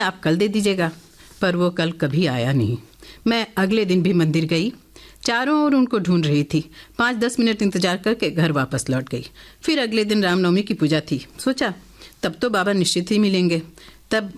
आप कल दे दीजिएगा। पर वो कल कभी आया नहीं। मैं अगले दिन भी मंदिर गई, चारों ओर उनको ढूंढ रही थी। 5-10 मिनट इंतजार करके घर वापस लौट गई। फिर अगले दिन रामनवमी की पूजा थी। सोचा तब तो बाबा निश्चित ही मिलेंगे, तब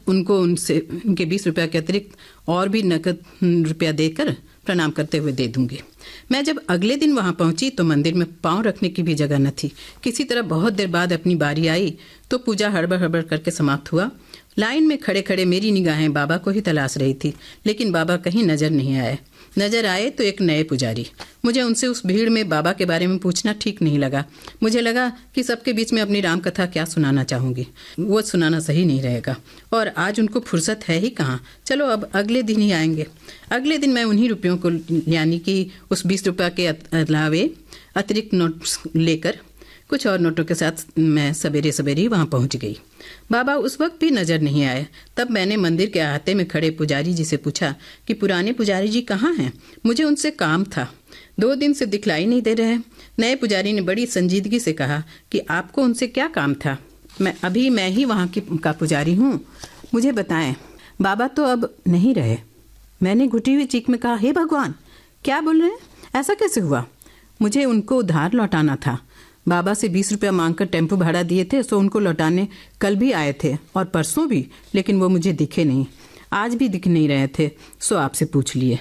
उनके 20 रुपया के अतिरिक्त और भी नकद रुपया देकर प्रणाम करते हुए दे दूंगी। मैं जब अगले दिन वहां पहुंची तो मंदिर में पांव रखने की भी जगह न थी। किसी तरह बहुत देर बाद अपनी बारी आई तो पूजा हड़बड़ हड़बड़ करके समाप्त हुआ। लाइन में खड़े खड़े मेरी निगाहें बाबा को ही तलाश रही थी, लेकिन बाबा कहीं नजर नहीं आए। नजर आए तो एक नए पुजारी। मुझे उनसे उस भीड़ में बाबा के बारे में पूछना ठीक नहीं लगा। मुझे लगा कि सबके बीच में अपनी राम कथा क्या सुनाना चाहूंगी, वो सुनाना सही नहीं रहेगा। और आज उनको फुर्सत है ही कहाँ। चलो अब अगले दिन ही आएंगे। अगले दिन मैं उन्हीं रुपयों को, यानी कि उस 20 रुपये के अलावे अतिरिक्त नोट लेकर कुछ और नोटों के साथ मैं सवेरे सवेरे वहां पहुंच गई। बाबा उस वक्त भी नजर नहीं आए। तब मैंने मंदिर के अहाते में खड़े पुजारी जी से पूछा कि पुराने पुजारी जी कहाँ हैं, मुझे उनसे काम था। 2 दिन से दिखलाई नहीं दे रहे। नए पुजारी ने बड़ी संजीदगी से कहा कि आपको उनसे क्या काम था। मैं ही वहाँ का पुजारी हूँ, मुझे बताएं। बाबा तो अब नहीं रहे। मैंने घुटी हुई चीख में कहा, हे भगवान, क्या बोल रहे हैं, ऐसा कैसे हुआ? मुझे उनको उधार लौटाना था। बाबा से 20 रुपया मांगकर टेम्पो भाड़ा दिए थे, सो उनको लौटाने कल भी आए थे और परसों भी, लेकिन वो मुझे दिखे नहीं। आज भी दिख नहीं रहे थे, सो आपसे पूछ लिए।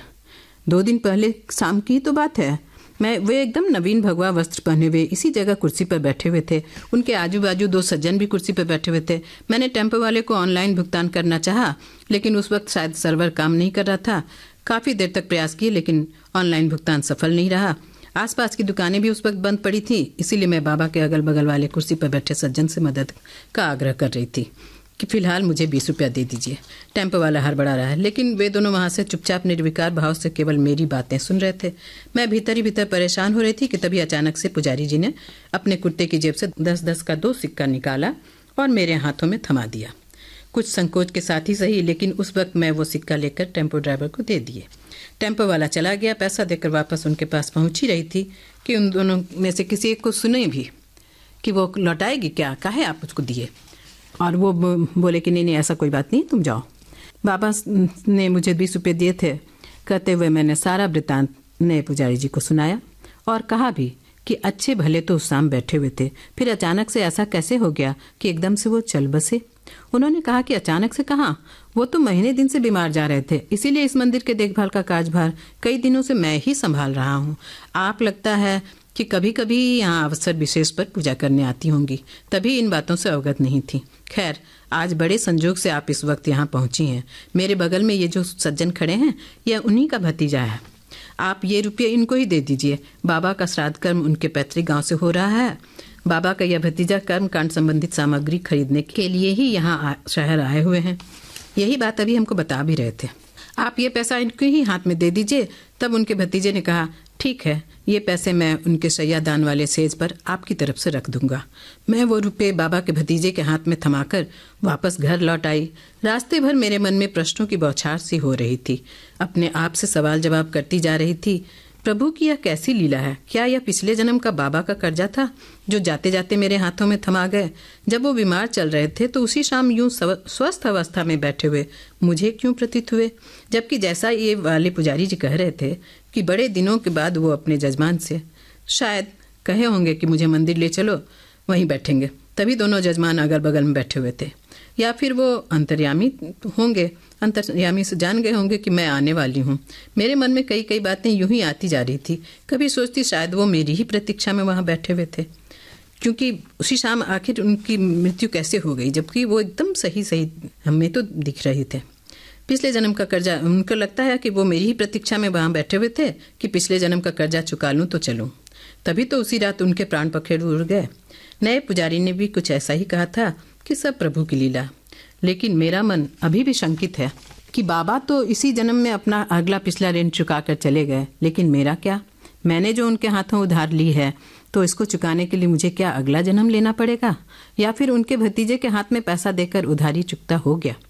2 दिन पहले शाम की तो बात है। वे एकदम नवीन भगवा वस्त्र पहने हुए इसी जगह कुर्सी पर बैठे हुए थे। उनके आजू बाजू 2 सज्जन भी कुर्सी पर बैठे हुए थे। मैंने टेम्पो वाले को ऑनलाइन भुगतान करना चाहा, लेकिन उस वक्त शायद सर्वर काम नहीं कर रहा था। काफ़ी देर तक प्रयास किए, लेकिन ऑनलाइन भुगतान सफल नहीं रहा। आसपास की दुकानें भी उस वक्त बंद पड़ी थी, इसीलिए मैं बाबा के अगल बगल वाले कुर्सी पर बैठे सज्जन से मदद का आग्रह कर रही थी कि फिलहाल मुझे 20 रुपया दे दीजिए। टेम्पो वाला हड़बड़ा रहा है, लेकिन वे दोनों वहां से चुपचाप निर्विकार भाव से केवल मेरी बातें सुन रहे थे। मैं भीतर ही भीतर परेशान हो रही थी कि तभी अचानक से पुजारी जी ने अपने कुर्ते की जेब से 10-10 का 2 सिक्का निकाला और मेरे हाथों में थमा दिया। कुछ संकोच के साथ ही सही, लेकिन उस वक्त मैं वो सिक्का लेकर टेम्पो ड्राइवर को दे दिए। टेम्पो वाला चला गया। पैसा देकर वापस उनके पास पहुंच ही रही थी कि उन दोनों में से किसी एक को सुने भी कि वो लौटाएगी क्या, काहे आप उसको दिए। और वो बोले कि नहीं ऐसा कोई बात नहीं, तुम जाओ। बाबा ने मुझे 20 रुपये दिए थे कहते हुए मैंने सारा वृतांत नए पुजारी जी को सुनाया और कहा भी कि अच्छे भले तो उस शाम बैठे हुए थे, फिर अचानक से ऐसा कैसे हो गया कि एकदम से वो चल बसे। उन्होंने कहा कि अचानक से कहाँ, वो तो महीने दिन से बीमार जा रहे थे, इसीलिए इस मंदिर के देखभाल का कार्यभार कई दिनों से मैं ही संभाल रहा हूँ। आप लगता है कि कभी कभी यहाँ अवसर विशेष पर पूजा करने आती होंगी, तभी इन बातों से अवगत नहीं थी। खैर, आज बड़े संजोग से आप इस वक्त यहाँ पहुंची हैं। मेरे बगल में ये जो सज्जन खड़े हैं, यह उन्हीं का भतीजा है। आप ये रुपये इनको ही दे दीजिए। बाबा का श्राद्ध कर्म उनके पैतृक गांव से हो रहा है। बाबा का यह भतीजा कर्म कांड संबंधित सामग्री खरीदने के लिए ही यहाँ शहर आए हुए हैं। यही बात अभी हमको बता भी रहे थे। आप ये पैसा इनके ही हाथ में दे दीजिए। तब उनके भतीजे ने कहा, ठीक है, ये पैसे मैं उनके सैयादान वाले सेज पर आपकी तरफ से रख दूंगा। मैं वो रुपये बाबा के भतीजे के हाथ में थमाकर वापस घर लौट आई। रास्ते भर मेरे मन में प्रश्नों की बौछार सी हो रही थी। अपने आप से सवाल जवाब करती जा रही थी। प्रभु की यह कैसी लीला है? क्या यह पिछले जन्म का बाबा का कर्जा था जो जाते जाते मेरे हाथों में थमा गए? जब वो बीमार चल रहे थे तो उसी शाम यूं स्वस्थ अवस्था में बैठे हुए मुझे क्यों प्रतीत हुए, जबकि जैसा ये वाले पुजारी जी कह रहे थे कि बड़े दिनों के बाद वो अपने जजमान से शायद कहे होंगे कि मुझे मंदिर ले चलो, वहीं बैठेंगे। तभी दोनों जजमान अगल बगल में बैठे हुए थे, या फिर वो अंतर्यामी होंगे, अंतर्यामी से जान गए होंगे कि मैं आने वाली हूँ। मेरे मन में कई बातें यूं ही आती जा रही थी। कभी सोचती शायद वो मेरी ही प्रतीक्षा में वहाँ बैठे हुए थे, क्योंकि उसी शाम आखिर उनकी मृत्यु कैसे हो गई, जबकि वो एकदम सही हमें तो दिख रहे थे। पिछले जन्म का कर्जा, उनको लगता है कि वो मेरी ही प्रतीक्षा में वहाँ बैठे हुए थे कि पिछले जन्म का कर्जा चुका लूँ तो चलूँ। तभी तो उसी रात उनके प्राण पखेरु उड़ गए। नए पुजारी ने भी कुछ ऐसा ही कहा था कि सब प्रभु की लीला। लेकिन मेरा मन अभी भी शंकित है कि बाबा तो इसी जन्म में अपना अगला पिछला ऋण चुका कर चले गए, लेकिन मेरा क्या? मैंने जो उनके हाथों उधार ली है, तो इसको चुकाने के लिए मुझे क्या अगला जन्म लेना पड़ेगा, या फिर उनके भतीजे के हाथ में पैसा देकर उधारी चुकता हो गया?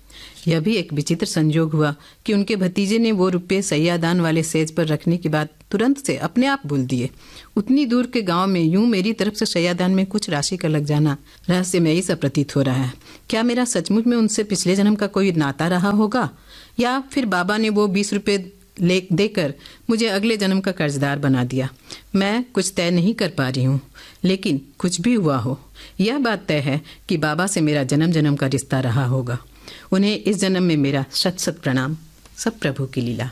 यह भी एक विचित्र संजोग हुआ कि उनके भतीजे ने वो रुपये सैयादान वाले सेज पर रखने की बात तुरंत से अपने आप भूल दिए। उतनी दूर के गांव में यूं मेरी तरफ से सैयादान में कुछ राशि का लग जाना रहस्यमयी सा प्रतीत हो रहा है। क्या मेरा सचमुच में उनसे पिछले जन्म का कोई नाता रहा होगा, या फिर बाबा ने वो 20 रुपये देकर मुझे अगले जन्म का कर्जदार बना दिया। मैं कुछ तय नहीं कर पा रही हूँ, लेकिन कुछ भी हुआ हो, यह बात तय है कि बाबा से मेरा जन्म जन्म का रिश्ता रहा होगा। उन्हें इस जन्म में मेरा शत शत प्रणाम। सब प्रभु की लीला।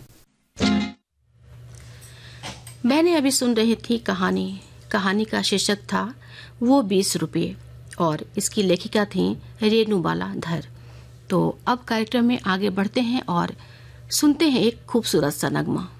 बहनें अभी सुन रही थी कहानी का शीर्षक था वो 20 रुपये और इसकी लेखिका थी रेणुबाला धर। तो अब कार्यक्रम में आगे बढ़ते हैं और सुनते हैं एक खूबसूरत सा नगमा।